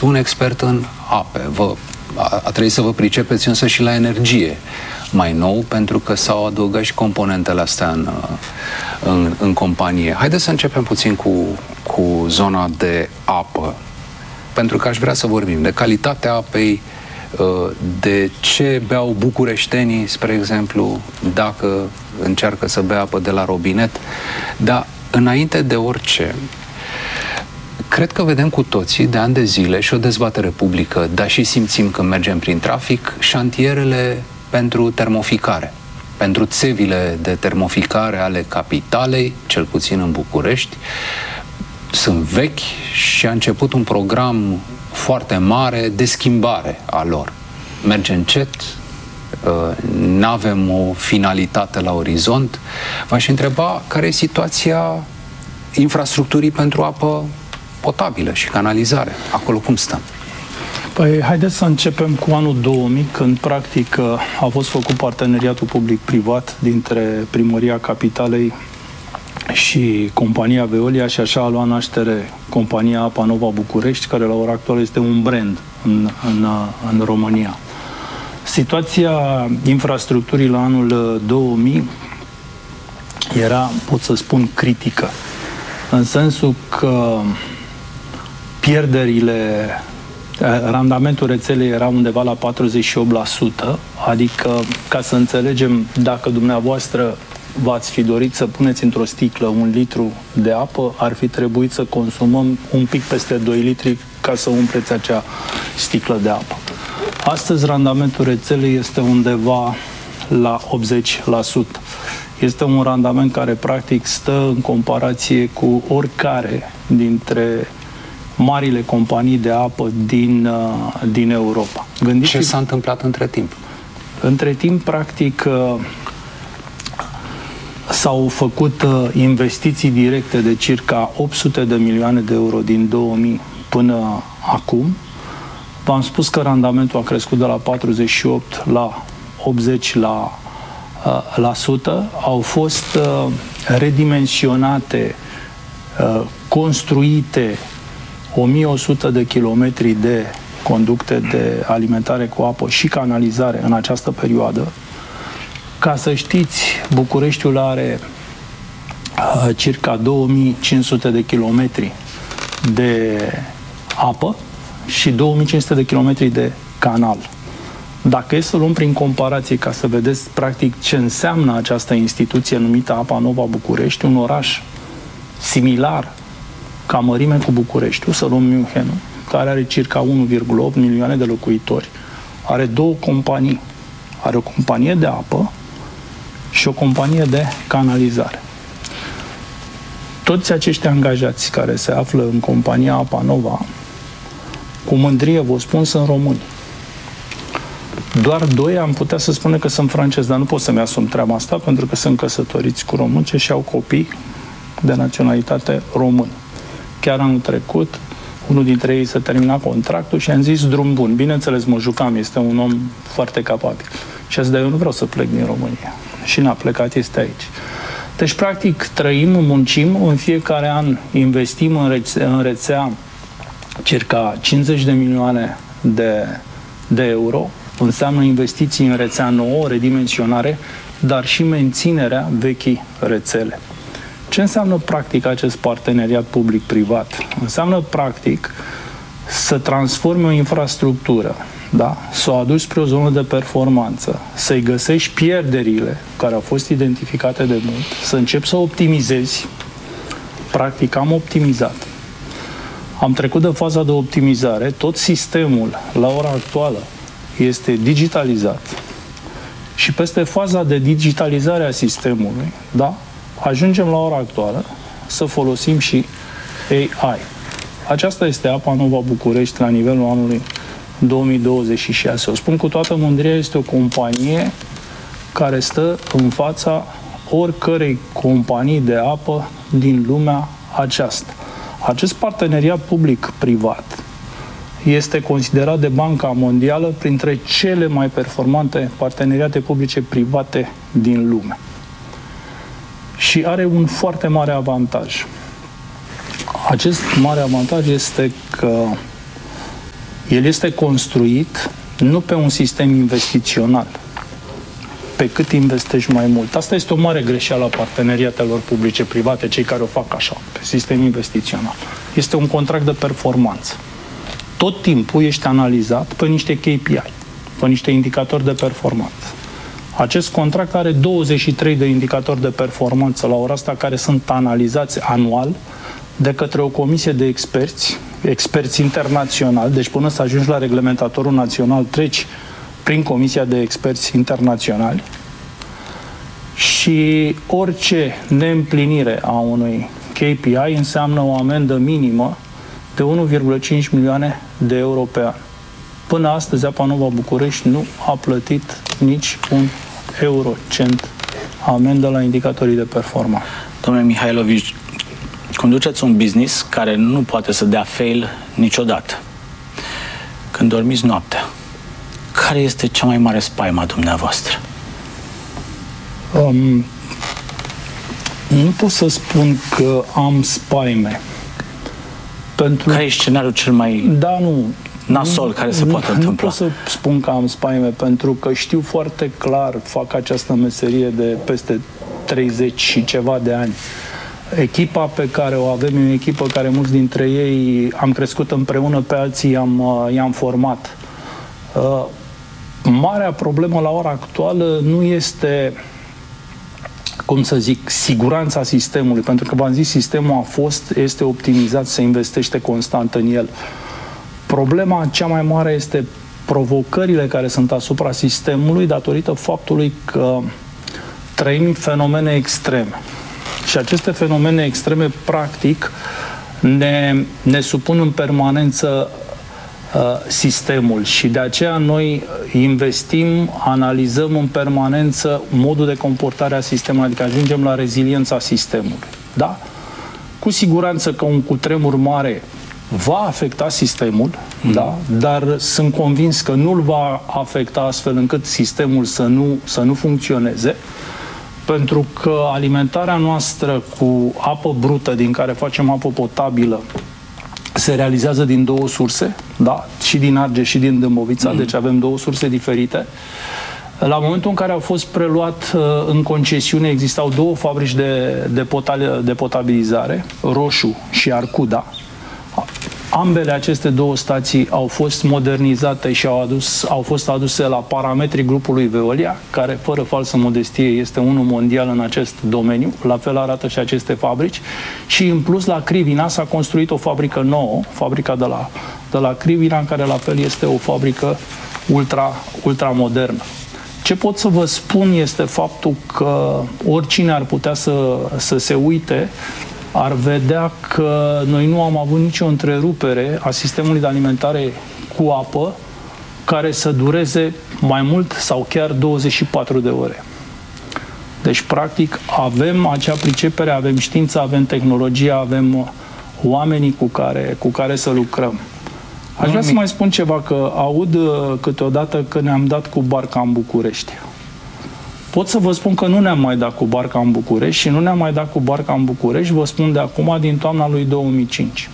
sunteți un expert în ape, a trebuit să vă pricepeți însă și la energie mai nou, pentru că s-au adăugat și componentele astea în companie. Haideți să începem puțin cu zona de apă, pentru că aș vrea să vorbim de calitatea apei, de ce beau bucureștenii, spre exemplu, dacă încearcă să bea apă de la robinet. Dar înainte de orice, cred că vedem cu toții de ani de zile și o dezbatere publică, dar și simțim când mergem prin trafic, șantierele pentru termoficare, pentru țevile de termoficare ale capitalei, cel puțin în București, sunt vechi și a început un program foarte mare de schimbare a lor. Merge încet, n-avem o finalitate la orizont. V-aș întreba care e situația infrastructurii pentru apă potabilă și canalizare. Acolo cum stăm? Păi, haideți să începem cu anul 2000, când practic a fost făcut parteneriatul public-privat dintre Primăria Capitalei și compania Veolia și așa a luat naștere compania Apa Nova București, care la ora actuală este un brand în România. Situația infrastructurii la anul 2000 era, pot să spun, critică, în sensul că pierderile, randamentul rețelei era undeva la 48%, adică, ca să înțelegem, dacă dumneavoastră v-ați fi dorit să puneți într-o sticlă 1 litru de apă, ar fi trebuit să consumăm un pic peste 2 litri ca să umpleți acea sticlă de apă. Astăzi randamentul rețelei este undeva la 80%. Este un randament care practic stă în comparație cu oricare dintre marile companii de apă din Europa. Ce s-a întâmplat între timp? Între timp, practic, s-au făcut investiții directe de circa 800 de milioane de euro din 2000 până acum. V-am spus că randamentul a crescut de la 48 la 80%. Au fost redimensionate, construite 1100 de kilometri de conducte de alimentare cu apă și canalizare în această perioadă. Ca să știți, Bucureștiul are circa 2500 de kilometri de apă și 2500 de kilometri de canal. Dacă e să luăm prin comparație, ca să vedeți practic ce înseamnă această instituție numită Apa Nova București, un oraș similar ca mărime cu Bucureștiul, să luăm Münchenul, care are circa 1,8 milioane de locuitori, are două companii. Are o companie de apă și o companie de canalizare. Toți acești angajați care se află în compania Apa Nova, cu mândrie vă spun, sunt români. Doar 2 am putea să spunem că sunt francezi, dar nu pot să-mi asum treaba asta, pentru că sunt căsătoriți cu românce și au copii de naționalitate română. Chiar anul trecut, unul dintre ei s-a terminat contractul și am zis drum bun. Bineînțeles, mă jucam, este un om foarte capabil. Și a zis, dar eu nu vreau să plec din România. Și n-a plecat, este aici. Deci, practic, trăim, muncim, în fiecare an investim în rețea circa 50 de milioane de euro. Înseamnă investiții în rețea nouă, redimensionare, dar și menținerea vechii rețele. Ce înseamnă practic acest parteneriat public-privat? Înseamnă practic să transformi o infrastructură, da? Să o aduci spre o zonă de performanță, să-i găsești pierderile care au fost identificate de mult, să începi să optimizezi. Practic am optimizat. Am trecut de faza de optimizare, tot sistemul la ora actuală este digitalizat și peste faza de digitalizare a sistemului, da? Ajungem la ora actuală să folosim și AI. Aceasta este Apa Nova București la nivelul anului 2026. O spun cu toată mândria, este o companie care stă în fața oricărei companii de apă din lumea aceasta. Acest parteneriat public-privat este considerat de Banca Mondială printre cele mai performante parteneriate publice-private din lume. Și are un foarte mare avantaj. Acest mare avantaj este că El este construit nu pe un sistem investițional, pe cât investești mai mult. Asta este o mare greșeală a parteneriatelor publice-private, cei care o fac așa, pe sistem investițional. Este un contract de performanță. Tot timpul ești analizat pe niște KPI, pe niște indicatori de performanță. Acest contract are 23 de indicatori de performanță la ora asta care sunt analizați anual de către o comisie de experți internaționali, deci până să ajungi la reglementatorul național treci prin comisia de experți internaționali și orice neîmplinire a unui KPI înseamnă o amendă minimă de 1,5 milioane de euro pe an. Până astăzi, Apa Nova București nu a plătit nici un eurocent amendă la indicatorii de performanță. Domnule Mihailovici, conduceți un business care nu poate să dea fail niciodată. Când dormiți noaptea, care este cea mai mare spaimă a dumneavoastră? Nu pot să spun că am spaime. Care e scenariul cel mai nasol care se poate întâmpla? Nu pot să spun că am spaime, pentru că știu foarte clar, fac această meserie de peste 30 și ceva de ani. Echipa pe care o avem e o echipă care mulți dintre ei am crescut împreună, pe alții i-am format. Marea problemă la ora actuală nu este, cum să zic, siguranța sistemului, pentru că v-am zis, sistemul este optimizat, se investește constant în el. Problema cea mai mare este provocările care sunt asupra sistemului datorită faptului că trăim fenomene extreme. Și aceste fenomene extreme, practic, ne supun în permanență sistemul și de aceea noi investim, analizăm în permanență modul de comportare a sistemului, adică ajungem la reziliența sistemului. Da? Cu siguranță că un cutremur mare va afecta sistemul, da? Dar sunt convins că nu-l va afecta astfel încât sistemul să nu funcționeze, pentru că alimentarea noastră cu apă brută, din care facem apă potabilă, se realizează din două surse, da? Și din Argeș și din Dâmbovița, deci avem două surse diferite. La momentul în care au fost preluat în concesiune, existau două fabrici de potabilizare, Roșu și Arcuda. Ambele aceste două stații au fost modernizate și au fost aduse la parametrii grupului Veolia, care, fără falsă modestie, este unul mondial în acest domeniu. La fel arată și aceste fabrici. Și, în plus, la Crivina s-a construit o fabrică nouă, fabrica de la Crivina, în care, la fel, este o fabrică ultra modernă. Ce pot să vă spun este faptul că oricine ar putea să se uite, ar vedea că noi nu am avut nicio întrerupere a sistemului de alimentare cu apă care să dureze mai mult sau chiar 24 de ore. Deci, practic, avem acea pricepere, avem știința, avem tehnologia, avem oamenii cu care să lucrăm. Aș vrea să mai spun ceva, că aud câteodată că ne-am dat cu barca în București. Pot să vă spun că nu ne-am mai dat cu barca în București și nu ne-am mai dat cu barca în București, vă spun de acum, din toamna lui 2005.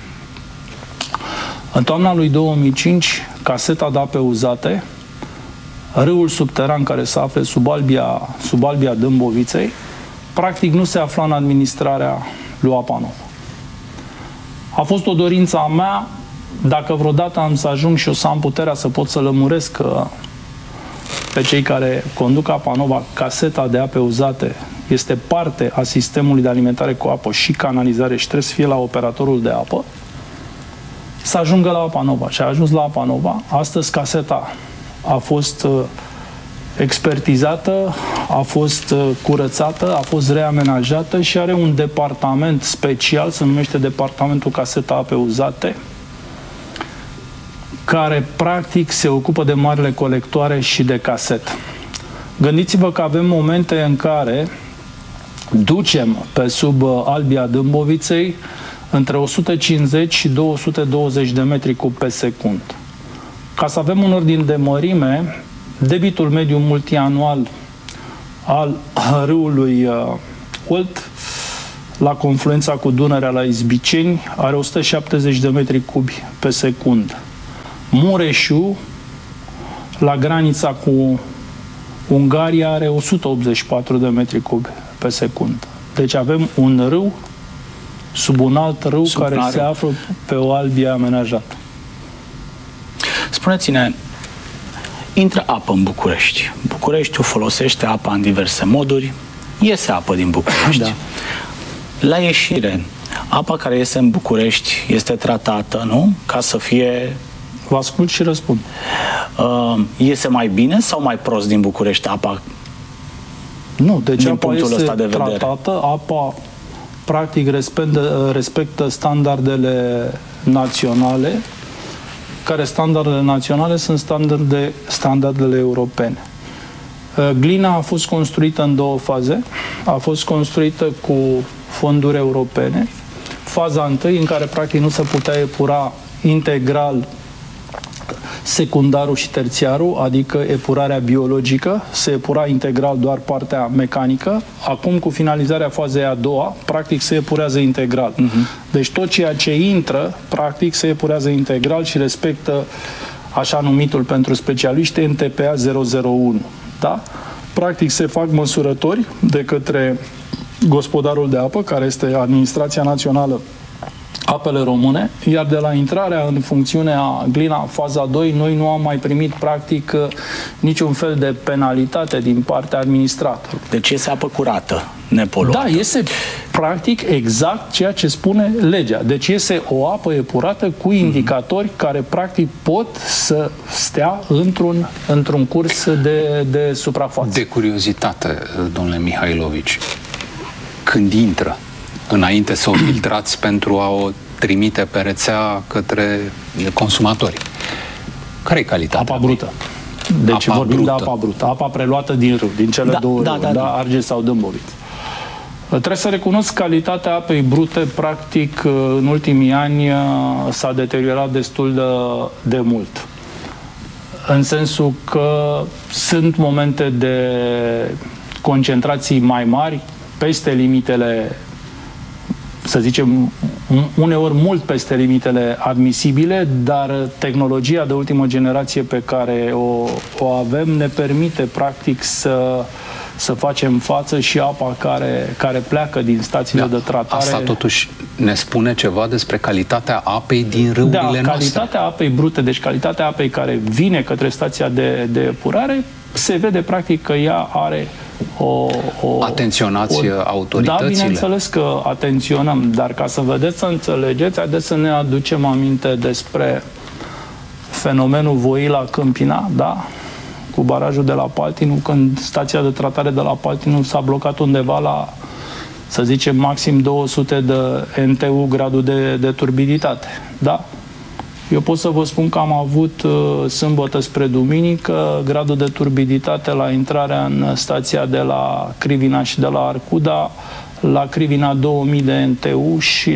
În toamna lui 2005, caseta de ape uzate, râul subteran care se află sub Albia Dâmboviței, practic nu se afla în administrarea lui Apa Nova. A fost o dorință a mea, dacă vreodată am să ajung și o să am puterea să pot să lămuresc că pe cei care conduc Apa Nova, caseta de ape uzate este parte a sistemului de alimentare cu apă și canalizare și trebuie să fie la operatorul de apă, să ajungă la Apa Nova. Și a ajuns la Apa Nova. Astăzi caseta a fost expertizată, a fost curățată, a fost reamenajată și are un departament special, se numește Departamentul Caseta Ape Uzate, care practic se ocupă de marile colectoare și de casetă. Gândiți-vă că avem momente în care ducem pe sub Albia Dâmboviței între 150 și 220 de metri cub pe secund. Ca să avem un ordin de mărime, debitul mediu multianual al râului Olt, la confluența cu Dunărea la Izbiceni, are 170 de metri cubi pe secundă. Mureșu, la granița cu Ungaria, are 184 de metri cubi pe secundă. Deci avem un râu sub un alt râu care se află pe o albie amenajată. Spuneți-ne, intră apă în București. Bucureștiul folosește apa în diverse moduri. Iese apă din București. Da. La ieșire, apa care iese în București este tratată, nu? Ca să fie... Vă ascult și răspund. Iese mai bine sau mai prost din București apa? Nu, deci din apa punctul este ăsta de vedere. tratată, apa practic respectă standardele naționale, care standardele naționale sunt standardele europene. Glina a fost construită în două faze. A fost construită cu fonduri europene. Faza întâi, în care practic nu se putea epura integral secundarul și terțiarul, adică epurarea biologică, se epura integral doar partea mecanică. Acum, cu finalizarea fazei a doua, practic se epurează integral. Deci tot ceea ce intră, practic se epurează integral și respectă așa numitul pentru specialiști NTPA 001. Da? Practic se fac măsurători de către gospodarul de apă, care este Administrația Națională Apele Române, iar de la intrarea în funcțiunea Glina faza 2, noi nu am mai primit practic niciun fel de penalitate din partea administratorului. Deci iese apă curată, nepoluată. Da, iese practic exact ceea ce spune legea. Deci iese o apă epurată cu indicatori care practic pot să stea într-un curs de suprafață. De curiozitate, domnule Mihailovici, când intră, înainte să o filtrați pentru a o trimite pe rețea către consumatori, care e calitatea? Apa brută. Deci vorbim de apa brută. Apa preluată din râu, din cele două râuri, Argeș sau Dâmboviț. Trebuie să recunosc calitatea apei brute, practic, în ultimii ani s-a deteriorat destul de mult. În sensul că sunt momente de concentrații mai mari, peste limitele, să zicem, uneori mult peste limitele admisibile, dar tehnologia de ultimă generație pe care o avem ne permite practic să facem față și apa care pleacă din stațiile de tratare. Asta totuși ne spune ceva despre calitatea apei din râurile noastre. Calitatea apei brute, deci calitatea apei care vine către stația de epurare, se vede practic că ea are Atenționați autoritățile? Da, bineînțeles că atenționăm, dar ca să vedeți, să înțelegeți, haideți să ne aducem aminte despre fenomenul Voila-Câmpina, da? Cu barajul de la Paltinu, când stația de tratare de la Paltinu s-a blocat undeva la, să zicem, maxim 200 de NTU gradul de turbiditate, da? Eu pot să vă spun că am avut sâmbătă spre duminică gradul de turbiditate la intrarea în stația de la Crivina și de la Arcuda, la Crivina 2000 de NTU și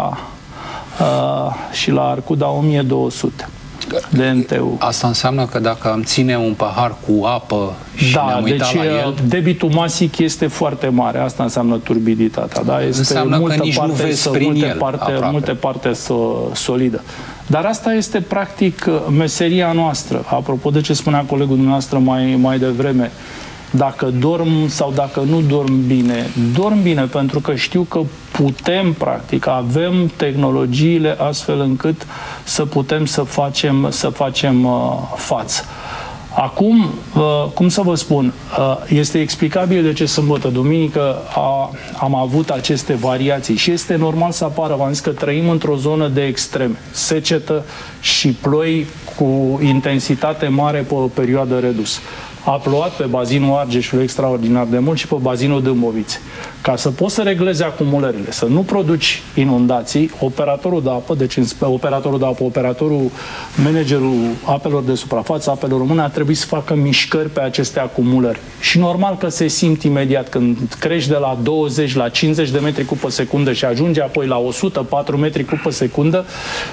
la Arcuda 1200 de NTU. Asta înseamnă că dacă am ține un pahar cu apă și ne-am uitat la el... debitul masic este foarte mare. Asta înseamnă turbiditatea. Da? Este înseamnă că nici nu vezi prin el multe parte solidă. Dar asta este practic meseria noastră. Apropo de ce spunea colegul dumneavoastră mai devreme, dacă dorm sau dacă nu dorm bine pentru că știu că putem, practic, avem tehnologiile astfel încât să putem să facem față. Acum, cum să vă spun, este explicabil de ce sâmbătă, duminică am avut aceste variații și este normal să apară. V-am zis că trăim într-o zonă de extreme, secetă și ploi cu intensitate mare pe o perioadă redusă. A plouat pe bazinul Argeșului extraordinar de mult și pe bazinul Dâmboviței. Ca să poți să reglezi acumulările, să nu produci inundații, operatorul de apă, managerul apelor de suprafață, apelor române, a trebuit să facă mișcări pe aceste acumulări. Și normal că se simt imediat când crești de la 20 la 50 de metri cub pe secundă și ajunge apoi la 104 metri cub pe secundă,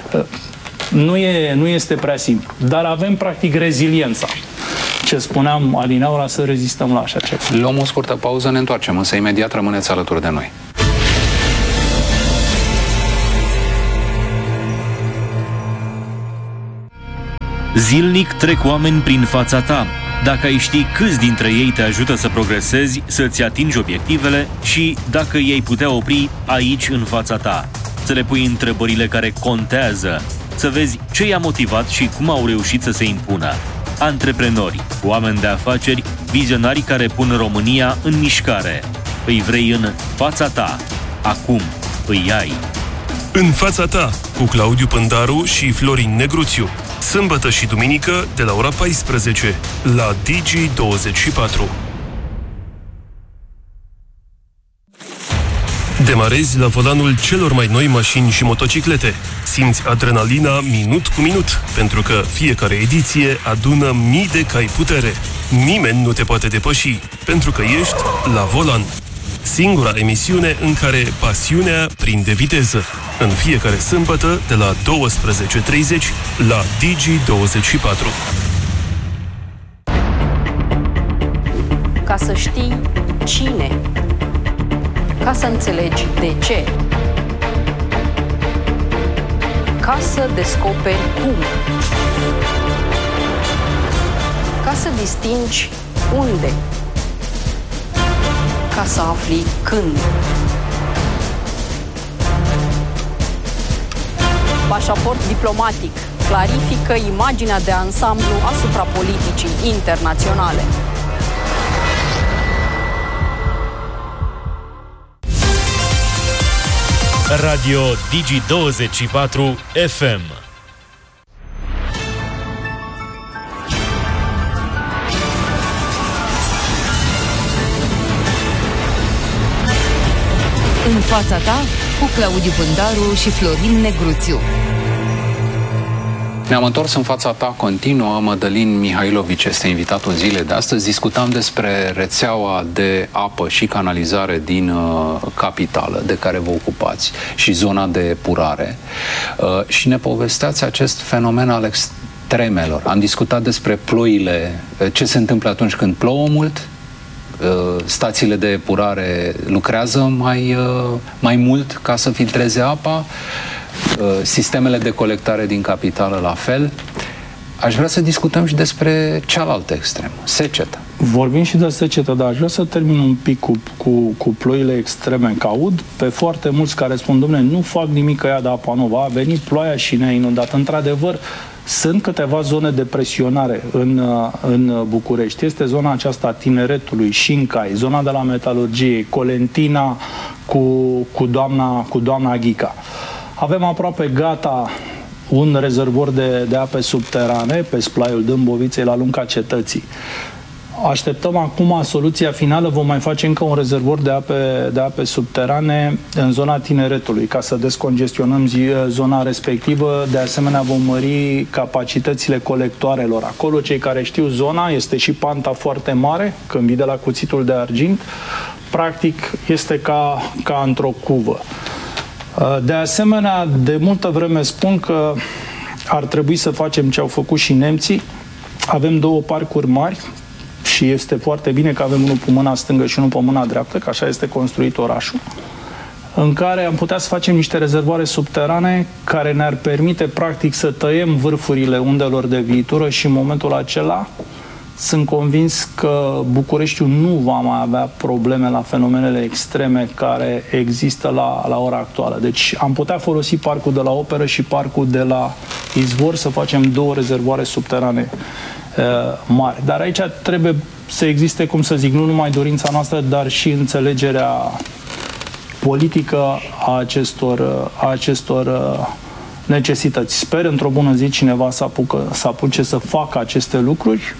nu este prea simplu. Dar avem practic reziliența. Ce spuneam adineaura, să rezistăm la așa ceva. Luăm o scurtă pauză, ne întoarcem, însă imediat rămâneți alături de noi. Zilnic trec oameni prin fața ta. Dacă ai ști câți dintre ei te ajută să progresezi, să-ți atingi obiectivele și dacă i-ai putea opri aici în fața ta. Să le pui întrebările care contează, să vezi ce i-a motivat și cum au reușit să se impună. Antreprenori, oameni de afaceri, vizionari care pun România în mișcare. Îi vrei în fața ta. Acum îi ai. În fața ta, cu Claudiu Pândaru și Florin Negruțiu. Sâmbătă și duminică de la ora 14 la Digi24. Demarezi la volanul celor mai noi mașini și motociclete. Simți adrenalina minut cu minut, pentru că fiecare ediție adună mii de cai putere. Nimeni nu te poate depăși, pentru că ești la volan. Singura emisiune în care pasiunea prinde viteză. În fiecare sâmbătă de la 12:30 la Digi24. Ca să știi cine, ca să înțelegi de ce, ca să descoperi cum, ca să distingi unde, ca să afli când. Pașaport diplomatic clarifică imaginea de ansamblu asupra politicii internaționale. Radio Digi24 FM. În fața ta, cu Claudiu Pândaru și Florin Negruțiu. Ne-am întors în fața ta, continuă. Mădălin Mihailovici este invitatul zilei de astăzi. Discutam despre rețeaua de apă și canalizare din capitală, de care vă ocupați, și zona de epurare. Și ne povesteați acest fenomen al extremelor. Am discutat despre ploile, ce se întâmplă atunci când plouă mult. Stațiile de epurare lucrează mai mult ca să filtreze apa, sistemele de colectare din capitală la fel. Aș vrea să discutăm și despre cealaltă extremă, seceta. Vorbim și de secetă, dar aș vrea să termin un pic cu ploile extreme, că aud pe foarte mulți care spun: dom'le, nu fac nimic ea de apa nouă, a venit ploaia și ne-a inundat. Într-adevăr, sunt câteva zone de presionare în București. Este zona aceasta a Tineretului, Șincai, zona de la Metalurgie, Colentina cu doamna Ghica. Avem aproape gata un rezervor de ape subterane pe splaiul Dâmboviței la lunga cetății. Așteptăm acum soluția finală, vom mai face încă un rezervor de ape subterane în zona Tineretului, ca să descongestionăm zona respectivă. De asemenea, vom mări capacitățile colectoarelor. Acolo, cei care știu zona, este și panta foarte mare, când vii de la Cuțitul de Argint, practic este ca într-o cuvă. De asemenea, de multă vreme spun că ar trebui să facem ce au făcut și nemții. Avem două parcuri mari și este foarte bine că avem unul pe mâna stângă și unul pe mâna dreaptă, că așa este construit orașul, în care am putea să facem niște rezervoare subterane care ne-ar permite practic să tăiem vârfurile undelor de viitură și în momentul acela sunt convins că Bucureștiul nu va mai avea probleme la fenomenele extreme care există la ora actuală. Deci am putea folosi parcul de la Operă și parcul de la Izvor să facem două rezervoare subterane mari. Dar aici trebuie să existe, cum să zic, nu numai dorința noastră, dar și înțelegerea politică a acestor necesități. Sper într-o bună zi cineva să apuce să facă aceste lucruri.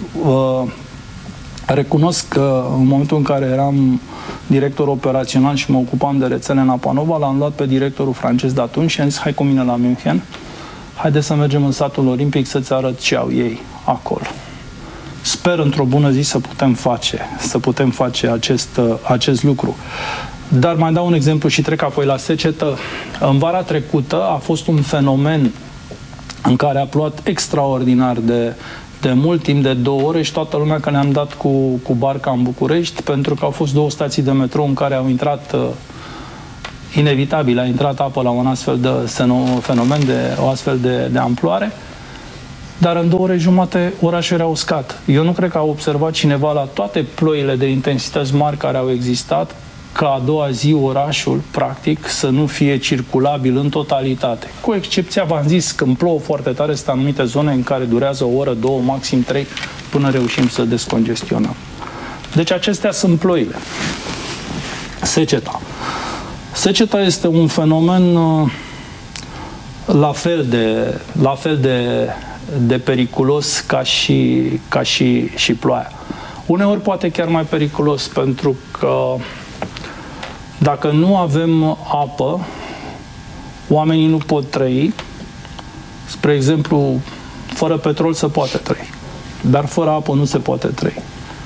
Recunosc că în momentul în care eram director operațional și mă ocupam de rețele în Apa Nova, l-am luat pe directorul francez de atunci și am zis: hai cu mine la München, haideți să mergem în satul olimpic să-ți arăt ce au ei acolo. Sper într-o bună zi să putem face acest lucru. Dar mai dau un exemplu și trec apoi la secetă. În vara trecută a fost un fenomen în care a plouat extraordinar de mult, timp de 2 ore, și toată lumea că ne-am dat cu barca în București, pentru că au fost 2 stații de metrou în care au intrat, inevitabil, a intrat apă la un astfel de fenomen, o astfel de amploare. dar în 2 ore jumate orașul era uscat. Eu nu cred că a observat cineva la toate ploile de intensități mari care au existat ca a doua zi orașul, practic, să nu fie circulabil în totalitate. Cu excepția, v-am zis, când plouă foarte tare, sunt anumite zone în care durează o oră, 2, maxim 3, până reușim să descongestionăm. Deci acestea sunt ploile. Seceta. Seceta este un fenomen la fel de periculos ca și ploaia. Uneori poate chiar mai periculos, pentru că dacă nu avem apă, oamenii nu pot trăi. Spre exemplu, fără petrol se poate trăi, dar fără apă nu se poate trăi.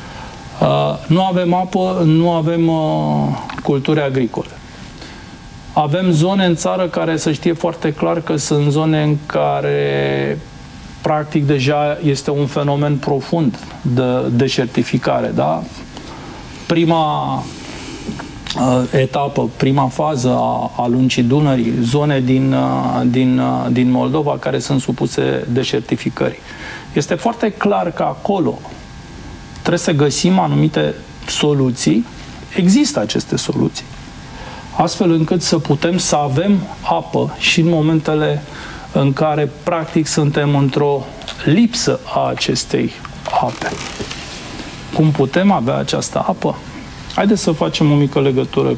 Nu avem apă, nu avem culturi agricole. Avem zone în țară care să știe foarte clar că sunt zone în care practic deja este un fenomen profund de deșertificare, da? Prima etapă, prima fază a lungii Dunării, zone din Moldova care sunt supuse deșertificării. Este foarte clar că acolo trebuie să găsim anumite soluții. Există aceste soluții, astfel încât să putem să avem apă și în momentele în care practic suntem într-o lipsă a acestei ape. Cum putem avea această apă? Haideți să facem o mică legătură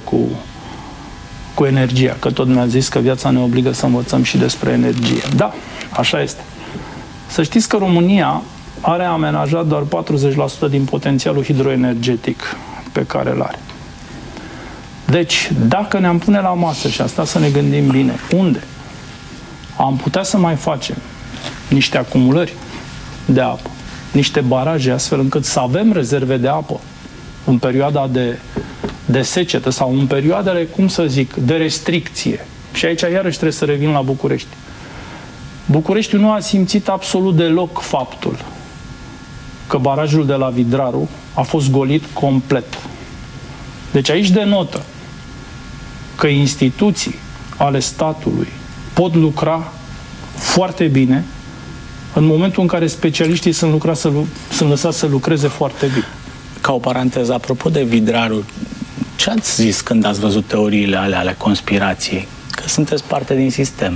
cu energia, că tot mi-a zis că viața ne obligă să învățăm și despre energie. Da, așa este. Să știți că România are amenajat doar 40% din potențialul hidroenergetic pe care îl are. Deci, dacă ne-am pune la masă și asta să ne gândim bine, unde am putea să mai facem niște acumulări de apă, niște baraje, astfel încât să avem rezerve de apă în perioada de secetă sau în perioadele, cum să zic, de restricție. Și aici iarăși trebuie să revin la București. Bucureștiul nu a simțit absolut deloc faptul că barajul de la Vidraru a fost golit complet. Deci aici denotă că instituții ale statului pot lucra foarte bine în momentul în care specialiștii sunt lăsați să lucreze foarte bine. Ca o paranteză, apropo de Vidraru, ce ați zis când ați văzut teoriile ale conspirației? Că sunteți parte din sistem.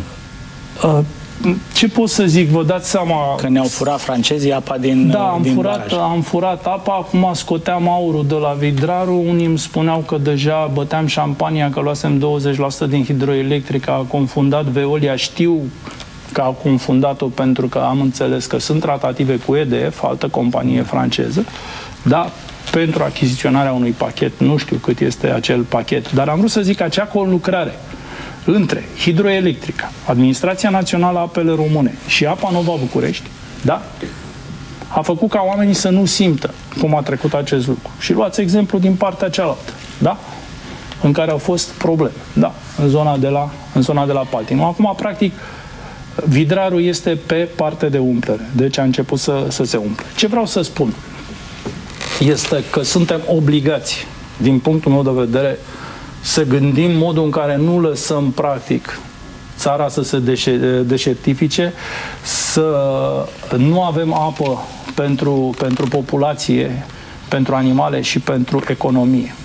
Ce pot să zic? Vă dați seama... Că ne-au furat francezii apa din baraj. Am furat apa, acum scoteam aurul de la Vidraru, unii îmi spuneau că deja băteam șampania, că luasem 20% din hidroelectrică, a confundat Veolia, știu că a confundat-o pentru că am înțeles că sunt tratative cu EDF, altă companie franceză, da, pentru achiziționarea unui pachet, nu știu cât este acel pachet, dar am vrut să zic că acea conlucrare între Hidroelectrica, Administrația Națională a Apelor Române și Apa Nova București, da, a făcut ca oamenii să nu simtă cum a trecut acest lucru. Și luați exemplu din partea cealaltă, da, în care au fost probleme, da, în zona de la Paltinu. Acum, practic, Vidraru este pe parte de umplere, deci a început să se umple. Ce vreau să spun este că suntem obligați, din punctul meu de vedere, să gândim modul în care nu lăsăm, practic, țara să se deșertifice, să nu avem apă pentru populație, pentru animale și pentru economie.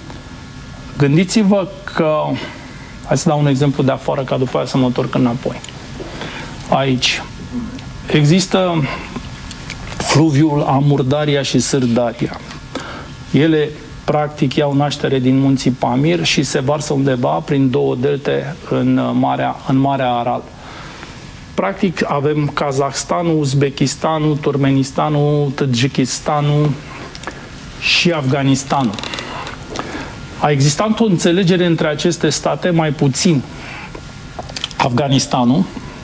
Gândiți-vă că, hai să dau un exemplu de afară, ca după aia să mă întorc înapoi. Aici există fluviul Amurdaria și Sârdaria. Ele practic iau naștere din munții Pamir și se varsă undeva prin 2 delte în Marea Aral. Practic avem Kazahstanul, Uzbekistanul, Turkmenistanul, Tadjikistanul și Afganistanul. A existat o înțelegere între aceste state, mai puțin Afganistanul,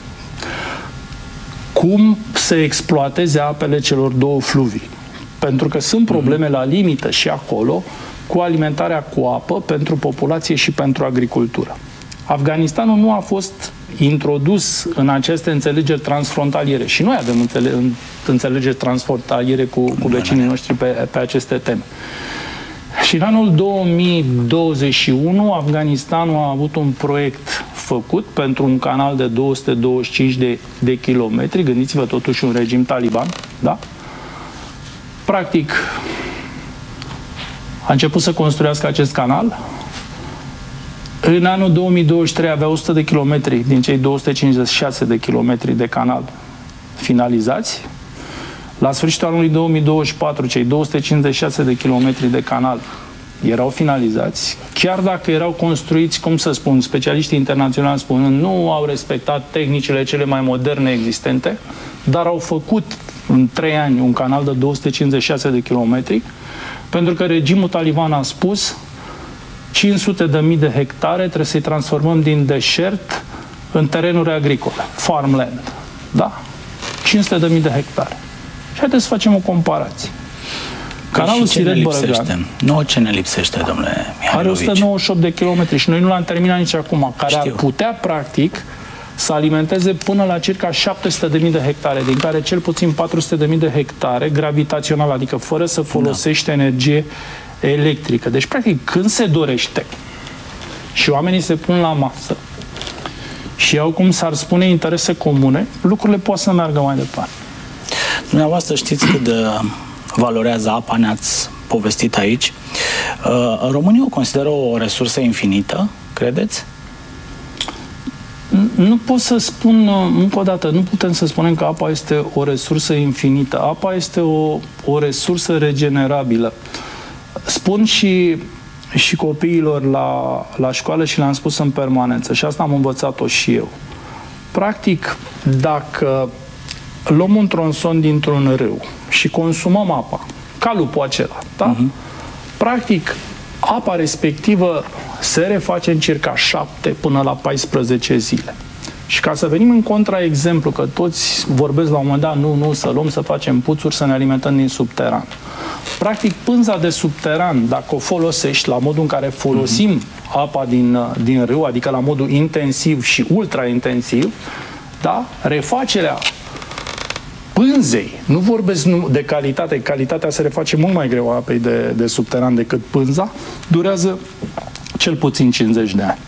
cum să exploateze apele celor 2 fluvii. Pentru că sunt probleme la limită și acolo cu alimentarea cu apă pentru populație și pentru agricultură. Afganistanul nu a fost introdus în aceste înțelegeri transfrontaliere și noi avem înțelegeri transfrontaliere cu vecinii noștri pe aceste teme. Și în anul 2021 Afganistanul a avut un proiect făcut pentru un canal de 225 de kilometri, gândiți-vă totuși un regim taliban, da? Practic, a început să construiască acest canal. În anul 2023 avea 100 de kilometri din cei 256 de kilometri de canal finalizați. La sfârșitul anului 2024, cei 256 de kilometri de canal erau finalizați, chiar dacă erau construiți, cum să spun, specialiștii internaționali spun, nu au respectat tehnicile cele mai moderne existente, dar au făcut în 3 ani un canal de 256 de kilometri, pentru că regimul taliban a spus 500.000 de hectare trebuie să-i transformăm din deșert în terenuri agricole, farmland. Da? 500.000 de hectare. Și haideți să facem o comparație. Canalul Siret-Bărăgan. Nu, ce ne lipsește, domnule Mihailovici? Are 198 de kilometri și noi nu l-am terminat nici acum, care Știu. ar putea, practic, să alimenteze până la circa 700.000 de hectare, din care cel puțin 400.000 de hectare gravitațional, adică fără să folosești energie electrică. Deci, practic, când se dorește și oamenii se pun la masă și au, cum s-ar spune, interese comune, lucrurile pot să meargă mai departe. Dumneavoastră știți cât de valorează apa, ne-ați povestit aici. România o consideră o resursă infinită, credeți? Nu pot să spun, încă o dată, nu putem să spunem că apa este o resursă infinită. Apa este o resursă regenerabilă. Spun și copiilor la școală și le-am spus în permanență și asta am învățat-o și eu. Practic, dacă luăm un tronson dintr-un râu și consumăm apa, ca lupul acela, da? Practic, apa respectivă se reface în circa 7 până la 14 zile. Și ca să venim în contraexemplu, că toți vorbesc la un moment dat, nu, să luăm, să facem puțuri, să ne alimentăm din subteran. Practic, pânza de subteran, dacă o folosești la modul în care folosim apa din râu, adică la modul intensiv și ultra-intensiv, da? Refacerea pânzei, nu vorbesc de calitate, calitatea se reface mult mai greu a apei de subteran decât pânza, durează cel puțin 50 de ani.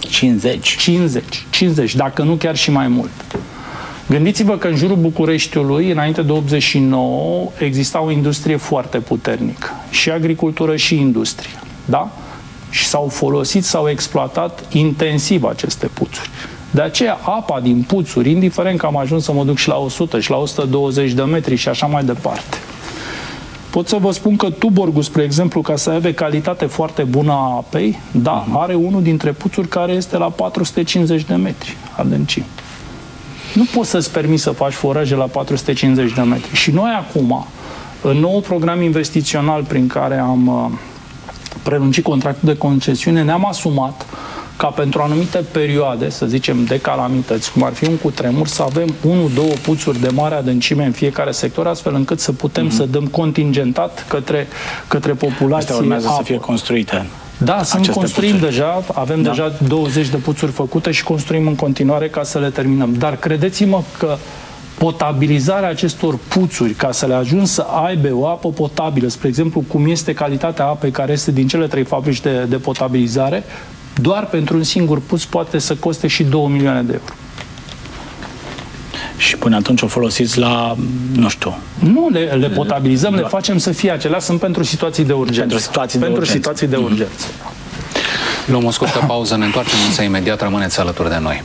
50, dacă nu chiar și mai mult. Gândiți-vă că în jurul Bucureștiului, înainte de 89, exista o industrie foarte puternică. Și agricultură și industrie. Da? Și s-au folosit, s-au exploatat intensiv aceste puțuri. De aceea, apa din puțuri, indiferent că am ajuns să mă duc și la 100 și la 120 de metri și așa mai departe, pot să vă spun că Tuborgu, spre exemplu, ca să aibă calitate foarte bună a apei, da, are unul dintre puțuri care este la 450 de metri adâncime. Nu poți să-ți permiți să faci foraje la 450 de metri. Și noi acum, în nou program investițional prin care am prelungit contractul de concesiune, ne-am asumat ca pentru anumite perioade, să zicem, de calamități, cum ar fi un cutremur, să avem 1-2 puțuri de mare adâncime în fiecare sector, astfel încât să putem să dăm contingentat către populație. Astea urmează să fie construite. Da, construim deja, avem deja 20 de puțuri făcute și construim în continuare ca să le terminăm. Dar credeți-mă că potabilizarea acestor puțuri, ca să le ajung să aibă o apă potabilă, spre exemplu, cum este calitatea apei care este din cele 3 fabrici de potabilizare, doar pentru un singur puț poate să coste și 2 milioane de euro. Și până atunci o folosiți la, nu știu... Nu, le potabilizăm, le facem să fie acelea, sunt pentru situații de urgență. Pentru situații de urgență. Luăm o scurtă pauză, ne întoarcem însă imediat, rămâneți alături de noi.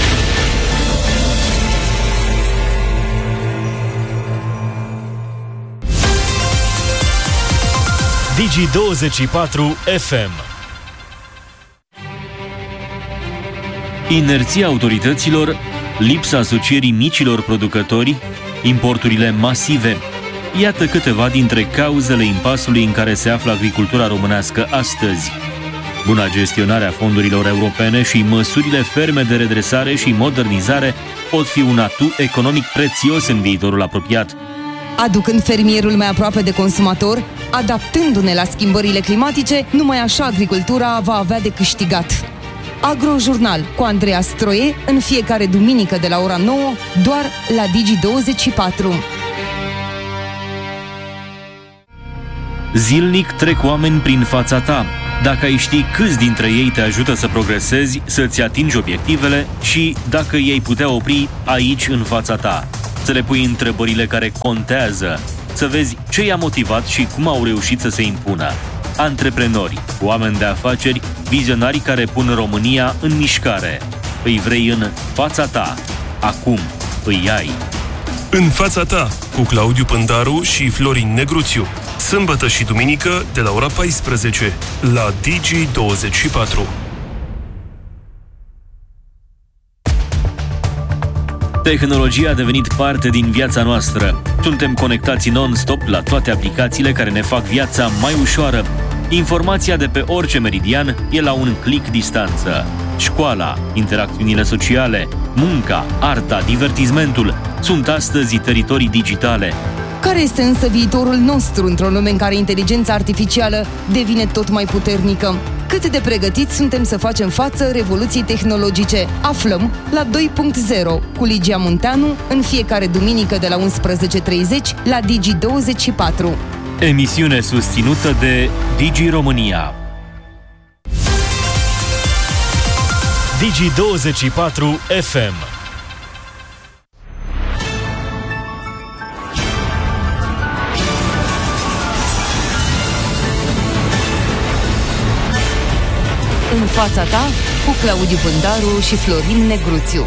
Digi24 FM. Inerția autorităților, lipsa asocierii micilor producători, importurile masive. Iată câteva dintre cauzele impasului în care se află agricultura românească astăzi. Buna gestionare a fondurilor europene și măsurile ferme de redresare și modernizare pot fi un atu economic prețios în viitorul apropiat. Aducând fermierul mai aproape de consumator, adaptându-ne la schimbările climatice, numai așa agricultura va avea de câștigat. Agrojurnal cu Andreea Stroie în fiecare duminică de la ora 9, doar la Digi24. Zilnic trec oameni prin fața ta. dacă ai ști câți dintre ei te ajută să progresezi, să-ți atingi obiectivele și dacă ei putea opri aici în fața ta. Să le pui întrebările care contează, să vezi ce i-a motivat și cum au reușit să se impună. Antreprenori, oameni de afaceri, vizionari care pun România în mișcare. Îi vrei în fața ta. Acum îi ai. În fața ta, cu Claudiu Pândaru și Florin Negruțiu. Sâmbătă și duminică, de la ora 14, la Digi24. Tehnologia a devenit parte din viața noastră. Suntem conectați non-stop la toate aplicațiile care ne fac viața mai ușoară. Informația de pe orice meridian e la un click distanță. Școala, interacțiunile sociale, munca, arta, divertismentul sunt astăzi teritorii digitale. Care este însă viitorul nostru într-o lume în care inteligența artificială devine tot mai puternică? Cât de pregătiți suntem să facem față revoluției tehnologice? Aflăm la 2.0 cu Ligia Munteanu în fiecare duminică de la 11:30 la Digi24. Emisiune susținută de Digi România. Digi24 FM. În fața ta, cu Claudiu Pândaru și Florin Negruțiu.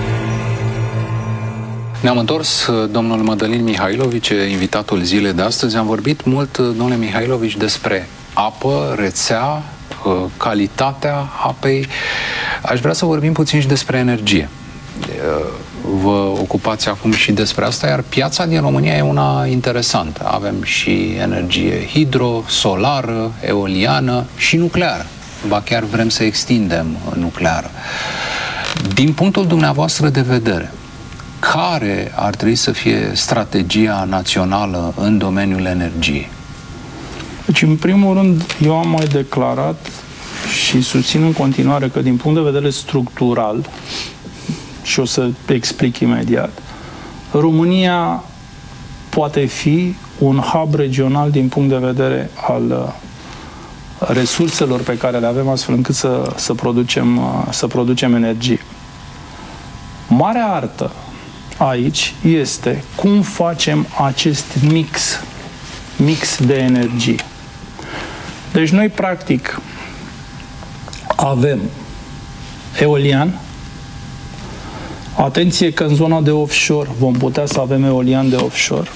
Ne-am întors, domnul Mădălin Mihailovici, invitatul zilei de astăzi. Am vorbit mult, domnule Mihailovici, despre apă, rețea, calitatea apei. Aș vrea să vorbim puțin și despre energie. Vă ocupați acum și despre asta, iar piața din România e una interesantă. Avem și energie hidro, solară, eoliană și nucleară. Ba chiar vrem să extindem nucleară. Din punctul dumneavoastră de vedere, care ar trebui să fie strategia națională în domeniul energiei? Deci, în primul rând, eu am mai declarat și susțin în continuare că, din punct de vedere structural, și o să explic imediat, România poate fi un hub regional din punct de vedere al resurselor pe care le avem, astfel încât să producem energie. Marea artă aici este cum facem acest mix de energie. Deci noi, practic, avem eolian. Atenție că în zona de offshore vom putea să avem eolian de offshore.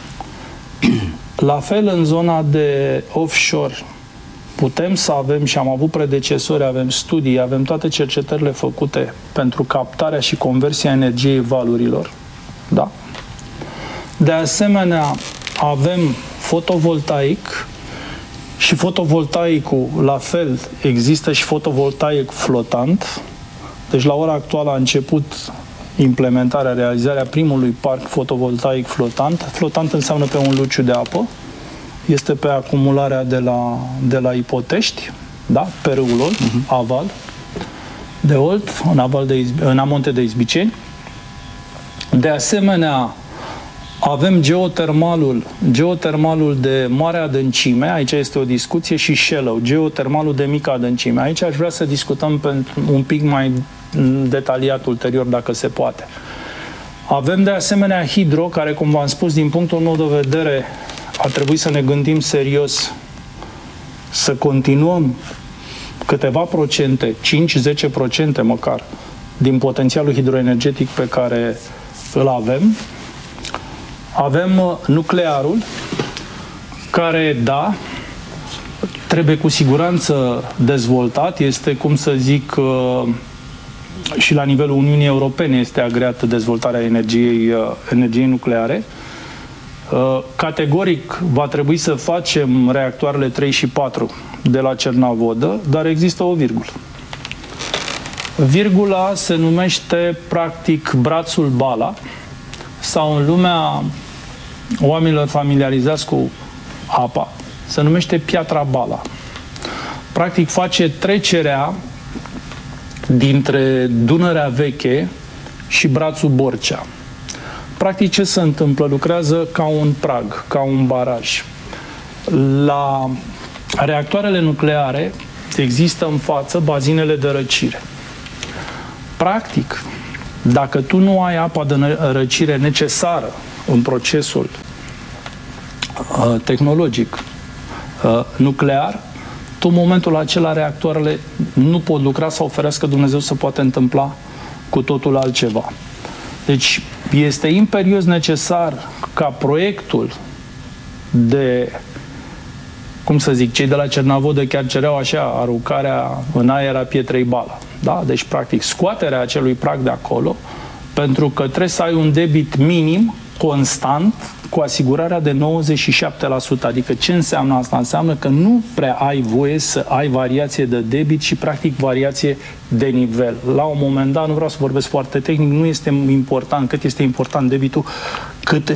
La fel, în zona de offshore putem să avem, și am avut predecesori, avem studii, avem toate cercetările făcute pentru captarea și conversia energiei valurilor. Da? De asemenea, avem fotovoltaic și fotovoltaicul, la fel, există și fotovoltaic flotant. Deci, la ora actuală a început implementarea, realizarea primului parc fotovoltaic flotant. Flotant înseamnă pe un luciu de apă. Este pe acumularea de la Ipotești, da? Pe râul Olt, aval de Olt, în amonte de Izbiceni. De asemenea, avem geotermalul de mare adâncime, aici este o discuție, și shallow, geotermalul de mică adâncime. Aici aș vrea să discutăm un pic mai detaliat ulterior, dacă se poate. Avem de asemenea hidro, care, cum v-am spus, din punctul meu de vedere, ar trebui să ne gândim serios să continuăm câteva procente, 5-10% măcar, din potențialul hidroenergetic pe care îl avem. Avem nuclearul, care, da, trebuie cu siguranță dezvoltat. Este, cum să zic, și la nivelul Uniunii Europene este agreată dezvoltarea energiei nucleare. Categoric va trebui să facem reactoarele 3 și 4 de la Cernavodă, dar există o virgulă. Virgula se numește, practic, brațul Bala, sau în lumea oamenilor familiarizați cu apa, se numește piatra Bala. Practic face trecerea dintre Dunărea Veche și brațul Borcea. Practic, ce se întâmplă? Lucrează ca un prag, ca un baraj. La reactoarele nucleare, există în față bazinele de răcire. Practic, dacă tu nu ai apa de răcire necesară în procesul tehnologic nuclear, tu în momentul acela reactoarele nu pot lucra sau ferească Dumnezeu să poate întâmpla cu totul altceva. Deci este imperios necesar ca proiectul de, cum să zic, cei de la Cernavodă chiar cereau așa, aruncarea în aer a pietrei Bala. Da? Deci, practic, scoaterea acelui prag de acolo, pentru că trebuie să ai un debit minim, constant, cu asigurarea de 97%. Adică ce înseamnă asta? Înseamnă că nu prea ai voie să ai variație de debit și, practic, variație de nivel. La un moment dat, nu vreau să vorbesc foarte tehnic, nu este important cât este important debitul, cât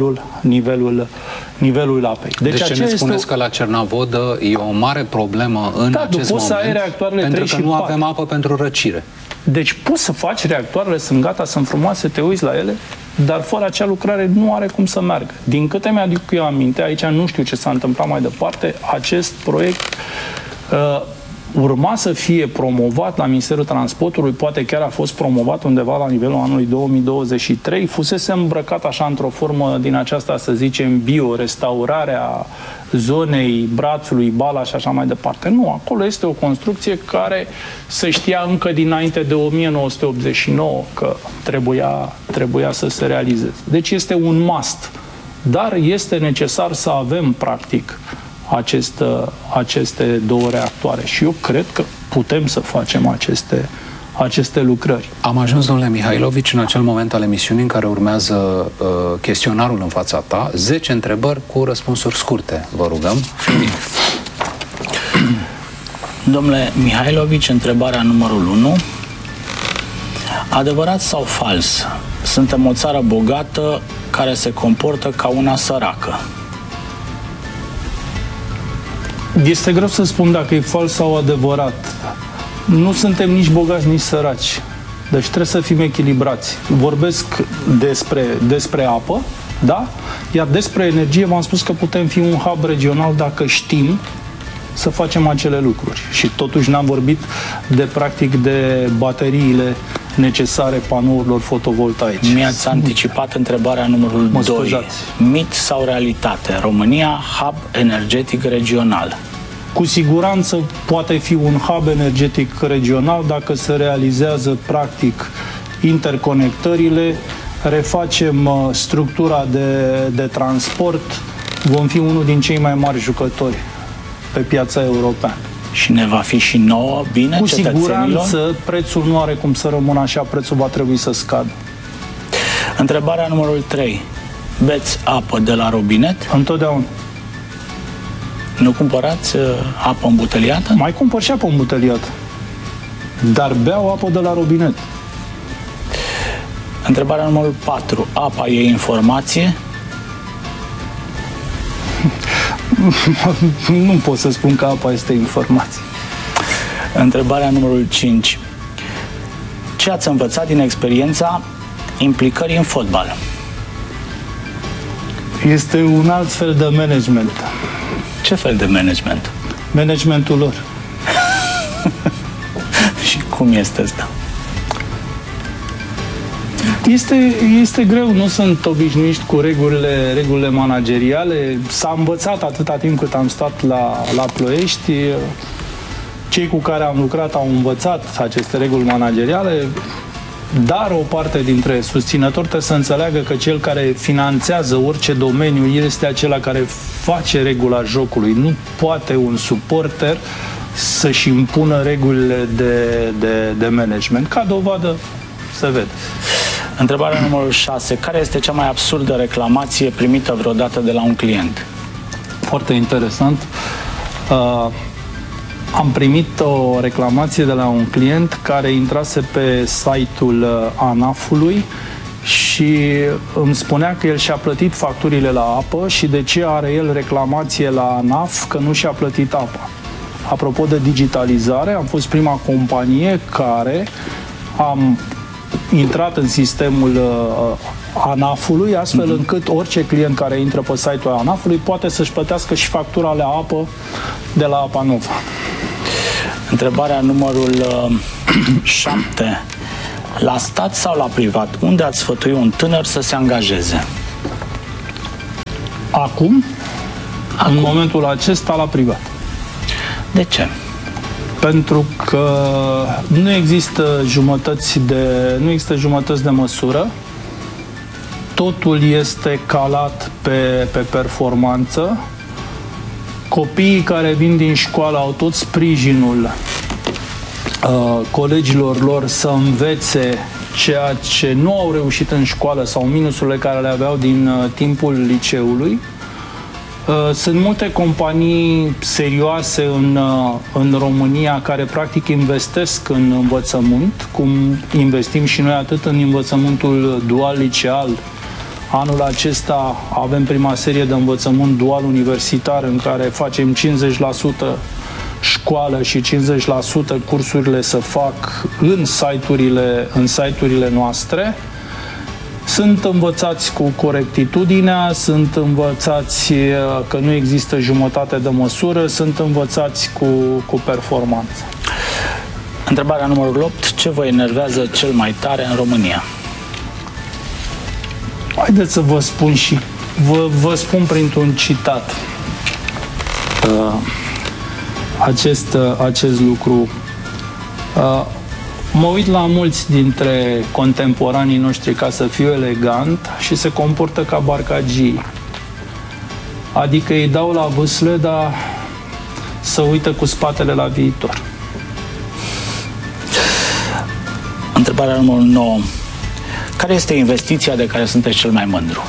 nivelul apei. Deci ce ne spuneți că la Cernavodă e o mare problemă în acest moment, pentru că nu avem apă pentru răcire. Deci poți să faci, reactoarele sunt gata, sunt frumoase, te uiți la ele, dar fără acea lucrare nu are cum să meargă. Din câte mi-aduc eu aminte, aici nu știu ce s-a întâmplat mai departe, acest proiect urma să fie promovat la Ministerul Transportului, poate chiar a fost promovat undeva la nivelul anului 2023, fusese îmbrăcat așa într-o formă din aceasta, să zicem, bio, restaurarea zonei brațului Bala și așa mai departe. Nu, acolo este o construcție care se știa încă dinainte de 1989 că trebuia să se realizeze. Deci este un must, dar este necesar să avem, practic, aceste două reactoare. Și eu cred că putem să facem aceste lucrări. Am ajuns, domnule Mihailovici, în acel moment al emisiunii în care urmează chestionarul în fața ta. 10 întrebări cu răspunsuri scurte. Vă rugăm. Domnule Mihailovici, întrebarea numărul 1. Adevărat sau fals? Suntem o țară bogată care se comportă ca una săracă. Este greu să spun dacă e fals sau adevărat. Nu suntem nici bogați, nici săraci. Deci trebuie să fim echilibrați. Vorbesc despre apă, da? Iar despre energie v-am spus că putem fi un hub regional dacă știm să facem acele lucruri. Și totuși n-am vorbit de bateriile necesare panourilor fotovoltaice. Mi-ați anticipat întrebarea numărul 2. Mit sau realitate? România, hub energetic regional. Cu siguranță poate fi un hub energetic regional dacă se realizează practic interconectările, refacem structura de transport, vom fi unul din cei mai mari jucători pe piața europeană. Și ne va fi și nouă bine, cu cetățenilor? Siguranță, prețul nu are cum să rămână așa, prețul va trebui să scadă. Întrebarea numărul 3. Beți apă de la robinet? Întotdeauna. Nu cumpărați apă îmbuteliată? Mai cumpăr și apă îmbuteliată. Dar beau apă de la robinet. Întrebarea numărul 4. Apa e informație? Nu pot să spun că apa este informație. Întrebarea numărul 5. Ce ați învățat din experiența implicării în fotbal? Este un alt fel de management. Ce fel de management? Managementul lor. Și cum este asta? Este greu, nu sunt obișnuiți cu regulile manageriale. S-a învățat atâta timp cât am stat la Ploiești. Cei cu care am lucrat au învățat aceste reguli manageriale, dar o parte dintre susținători trebuie să înțeleagă că cel care finanțează orice domeniu este acela care face regula jocului. Nu poate un suporter să-și impună regulile de management. Ca dovadă se vede. Întrebarea numărul 6. Care este cea mai absurdă reclamație primită vreodată de la un client? Foarte interesant. Am primit o reclamație de la un client care intrase pe site-ul ANAF-ului și îmi spunea că el și-a plătit facturile la apă și de ce are el reclamație la ANAF că nu și-a plătit apa. Apropo de digitalizare, am fost prima companie care am intrat în sistemul ANAF-ului, astfel încât orice client care intră pe site-ul ANAF-ului poate să-și plătească și factura la apă de la Apa Nova. Întrebarea numărul 7. La stat sau la privat, unde ați sfătui un tânăr să se angajeze? Acum, în momentul acesta, la privat. De ce? Pentru că nu există jumătăți de măsură. Totul este calat pe performanță. Copiii care vin din școală au tot sprijinul colegilor lor să învețe ceea ce nu au reușit în școală sau minusurile care le aveau din timpul liceului. Sunt multe companii serioase în România care practic investesc în învățământ, cum investim și noi atât în învățământul dual liceal. Anul acesta avem prima serie de învățământ dual universitar în care facem 50% școală și 50% cursurile se fac în site-urile noastre. Sunt învățați cu corectitudinea, sunt învățați că nu există jumătate de măsură, sunt învățați cu performanță. Întrebarea numărul 8. Ce vă enervează cel mai tare în România? Haideți să vă spun și vă spun printr-un citat acest lucru. Mă uit la mulți dintre contemporanii noștri, ca să fiu elegant, și se comportă ca barcagii. Adică îi dau la vâsle, dar să uită cu spatele la viitor. Întrebarea numărul 9. Care este investiția de care sunteți cel mai mândru?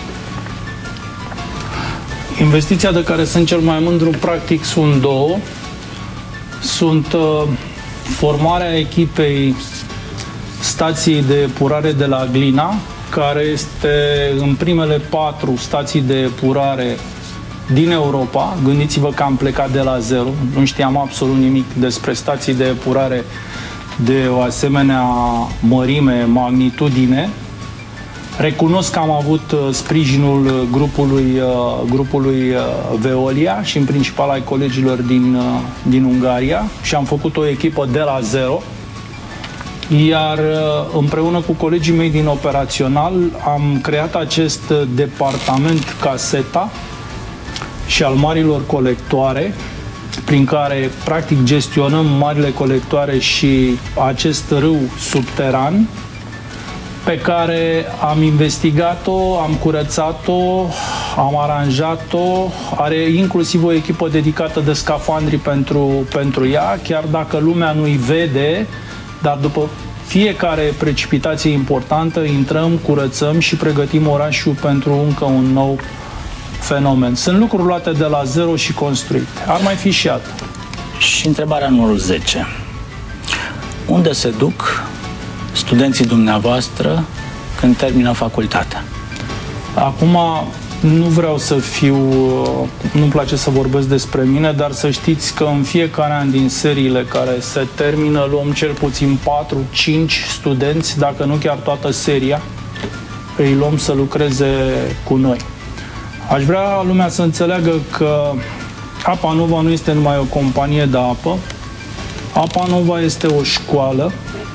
Investiția de care sunt cel mai mândru, practic, sunt două. Sunt formarea echipei stației de epurare de la Glina, care este în primele 4 stații de epurare din Europa. Gândiți-vă că am plecat de la zero, nu știam absolut nimic despre stații de epurare de o asemenea mărime, magnitudine. Recunosc că am avut sprijinul grupului Veolia și în principal ai colegilor din Ungaria și am făcut o echipă de la zero, iar împreună cu colegii mei din operațional am creat acest departament caseta și al marilor colectoare, prin care practic gestionăm marile colectoare și acest râu subteran, pe care am investigat-o, am curățat-o, am aranjat-o, are inclusiv o echipă dedicată de scafandri pentru ea, chiar dacă lumea nu-i vede, dar după fiecare precipitație importantă intrăm, curățăm și pregătim orașul pentru încă un nou fenomen. Sunt lucruri luate de la zero și construite. Ar mai fi și altă. Și întrebarea numărul 10. Unde se duc studenții dumneavoastră când termină facultatea? Acum nu vreau să fiu, nu-mi place să vorbesc despre mine, dar să știți că în fiecare an din seriile care se termină luăm cel puțin 4-5 studenți, dacă nu chiar toată seria, îi luăm să lucreze cu noi. Aș vrea lumea să înțeleagă că Apa Nova nu este numai o companie de apă. Apa Nova este o școală.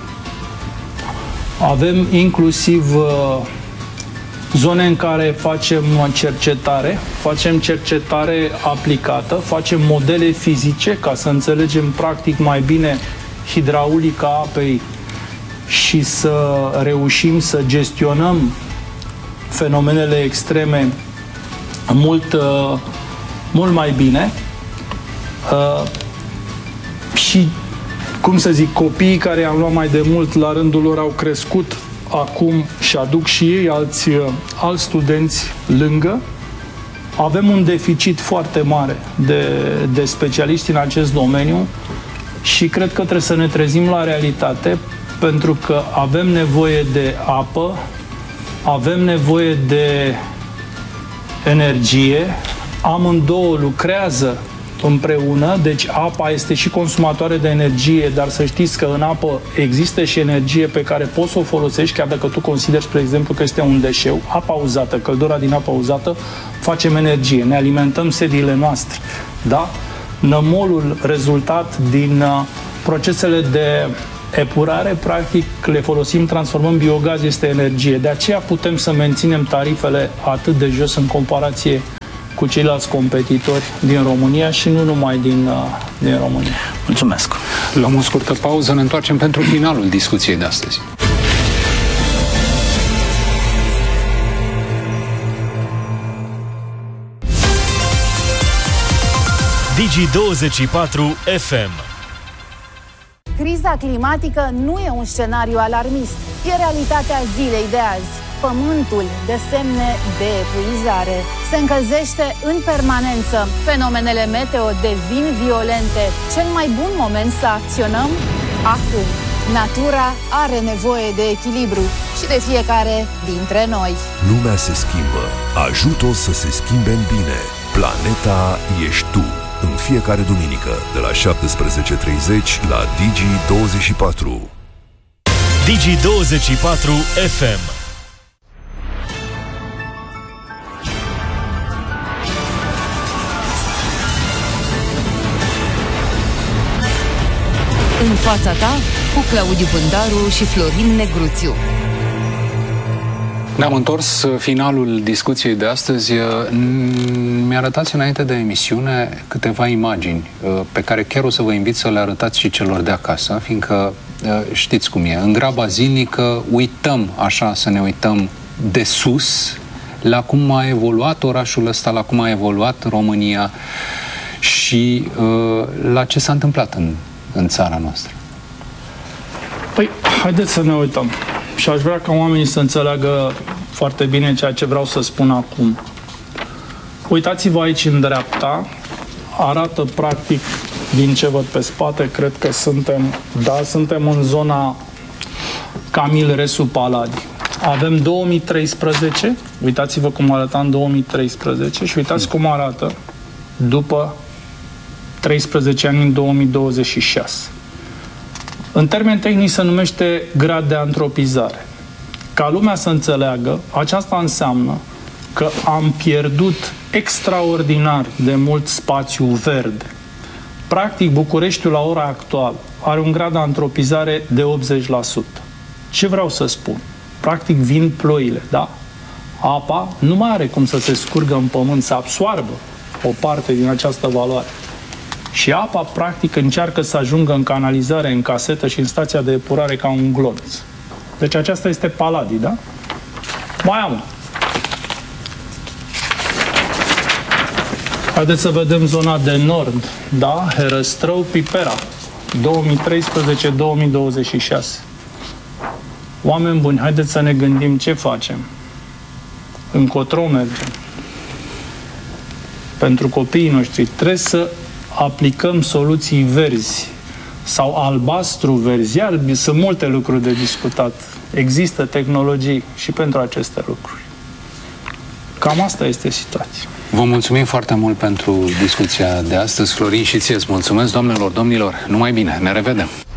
Avem inclusiv zone în care facem cercetare aplicată, facem modele fizice ca să înțelegem practic mai bine hidraulica apei și să reușim să gestionăm fenomenele extreme mult mai bine. Și, cum să zic, copiii care am luat mai de mult la rândul lor au crescut acum și aduc și ei alți studenți lângă. Avem un deficit foarte mare de specialiști în acest domeniu și cred că trebuie să ne trezim la realitate, pentru că avem nevoie de apă, avem nevoie de energie, amândouă lucrează împreună, deci apa este și consumatoare de energie, dar să știți că în apă există și energie pe care poți să o folosești, chiar dacă tu consideri, spre exemplu, că este un deșeu. Apa uzată, căldura din apa uzată, facem energie, ne alimentăm sediile noastre, da? Nămolul rezultat din procesele de epurare, practic, le folosim, transformăm biogaz, este energie. De aceea putem să menținem tarifele atât de jos în comparație cu ceilalți competitori din România și nu numai din România. Mulțumesc! Luăm o scurtă pauză, ne întoarcem pentru finalul discuției de astăzi. Digi24 FM. Criza climatică nu e un scenariu alarmist, e realitatea zilei de azi. Pământul dă semne de epuizare. Se încălzește în permanență. Fenomenele meteo devin violente. Cel mai bun moment să acționăm? Acum. Natura are nevoie de echilibru și de fiecare dintre noi. Lumea se schimbă. Ajută-o să se schimbe în bine. Planeta ești tu. În fiecare duminică, de la 17:30 la Digi24. Digi24 FM. În fața ta, cu Claudiu Pândaru și Florin Negruțiu. Ne-am întors finalul discuției de astăzi. Mi-arătați înainte de emisiune câteva imagini pe care chiar o să vă invit să le arătați și celor de acasă, fiindcă știți cum e. În graba zilnică uităm așa, să ne uităm de sus la cum a evoluat orașul ăsta, la cum a evoluat România și la ce s-a întâmplat în țara noastră. Păi, haideți să ne uităm. Și aș vrea ca oamenii să înțeleagă foarte bine ceea ce vreau să spun acum. Uitați-vă aici în dreapta, arată practic, din ce văd pe spate, cred că suntem în zona Camil Resu Paladi. Avem 2013, uitați-vă cum arăta în 2013 și uitați cum arată după 13 ani în 2026. În termeni tehnici se numește grad de antropizare. Ca lumea să înțeleagă, aceasta înseamnă că am pierdut extraordinar de mult spațiu verde. Practic, Bucureștiul la ora actuală are un grad de antropizare de 80%. Ce vreau să spun? Practic vin ploile, da? Apa nu mai are cum să se scurgă în pământ, să absoarbă o parte din această valoare. Și apa, practic, încearcă să ajungă în canalizare, în casetă și în stația de epurare ca un glonț. Deci aceasta este Paladi, da? Mai am. Haideți să vedem zona de nord, da? Herăstrău, Pipera, 2013-2026. Oameni buni, haideți să ne gândim ce facem. Încotro mergem. Pentru copiii noștri trebuie să aplicăm soluții verzi sau albastru-verzi. Iar sunt multe lucruri de discutat. Există tehnologii și pentru aceste lucruri. Cam asta este situația. Vă mulțumim foarte mult pentru discuția de astăzi, Florin, și ție îți mulțumesc, doamnelor, domnilor. Numai bine, ne revedem!